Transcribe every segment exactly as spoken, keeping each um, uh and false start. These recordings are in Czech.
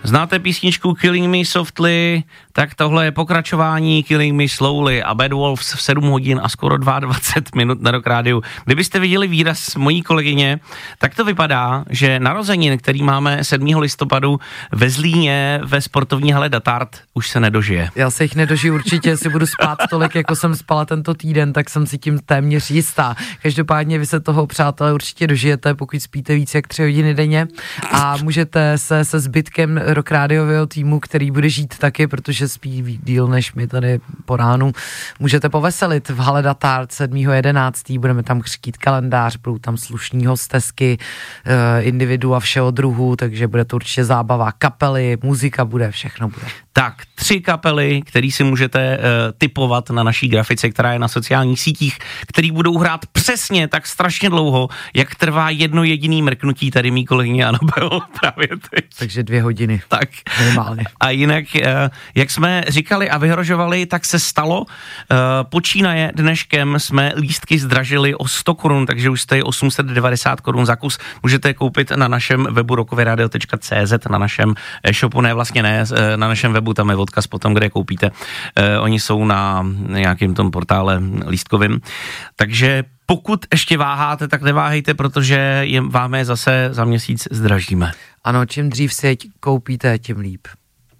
Znáte písničku Killing Me Softly? Tak tohle je pokračování Killing Me Slowly a Bad Wolves v sedm hodin a skoro dvacet dva minut na Rock Rádiu. Kdybyste viděli výraz mojí kolegyně, tak to vypadá, že narozenin, který máme sedmého listopadu ve Zlíně ve sportovní hale Datart, už se nedožije. Já se jich nedožiju určitě, si budu spát tolik, jako jsem spala tento týden, tak jsem si tím téměř jistá. Každopádně vy se toho, přátelé, určitě dožijete, pokud spíte víc jak tři hodiny denně a můžete se se zbytkem Rock Rádiového týmu, který bude žít taky, protože spí díl než my tady po ránu, můžete poveselit v hale Datart sedmého jedenáctého Budeme tam křtít kalendář, budou tam slušní hostesky, individu a všeho druhu, takže bude to určitě zábava, kapely, muzika bude, všechno bude. Tak, tři kapely, které si můžete uh, tipovat na naší grafice, která je na sociálních sítích, který budou hrát přesně tak strašně dlouho, jak trvá jedno jediný mrknutí tady mý kolegyně Anabel právě teď. Takže dvě hodiny. Tak. Minimálně. A jinak, uh, jak jsme říkali a vyhrožovali, tak se stalo. Uh, počínaje dneškem jsme lístky zdražili o sto korun, takže už stojí osm set devadesát korun za kus. Můžete koupit na našem webu rockovyradio tečka cé zet, na našem shopu, ne vlastně ne, na našem webu, tam je odkaz potom, kde je koupíte. Eh, oni jsou na nějakém tom portále lístkovým. Takže pokud ještě váháte, tak neváhejte, protože je, vám je zase za měsíc zdražíme. Ano, čím dřív si je koupíte, tím líp.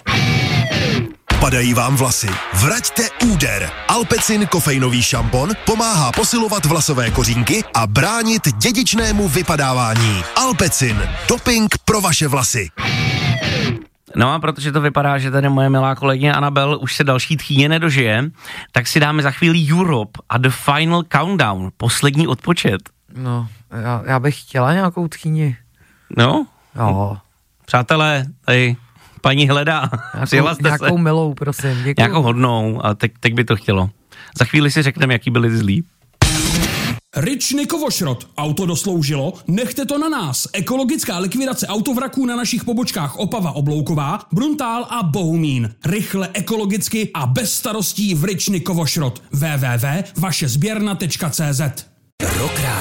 Padají vám vlasy? Vraťte úder. Alpecin kofeinový šampon pomáhá posilovat vlasové kořínky a bránit dědičnému vypadávání. Alpecin. Doping pro vaše vlasy. No a protože to vypadá, že tady moje milá kolegyně Anabel už se další tchýně nedožije, tak si dáme za chvíli Europe a The Final Countdown, poslední odpočet. No, já, já bych chtěla nějakou tchýni. No? Jo. Přátelé, tady paní hledá, přihlaste se. Nějakou milou, prosím, děkuji. Nějakou hodnou a teď, teď by to chtělo. Za chvíli si řekneme, jaký byli zlí. Ričny Kovošrot. Auto dosloužilo? Nechte to na nás. Ekologická likvidace autovraků na našich pobočkách Opava Oblouková, Bruntál a Bohumín. Rychle, ekologicky a bez starostí v Ričny Kovošrot. w w w tečka vaše sběrna tečka cé zet.